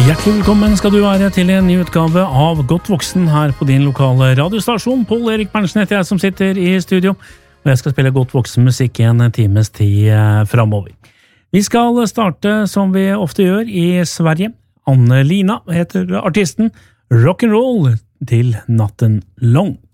Hjertelig velkommen skal du være til en ny utgave av Godt Voksen her på din lokale radiostasjon. Pål Erik Berntsen heter jeg som sitter i studio, og jeg skal spille Godt Voksen musikk i en times tid fremover. Vi skal starte som vi ofte gjør i Sverige. Anne Lina heter artisten. Rock'n'roll til natten lang.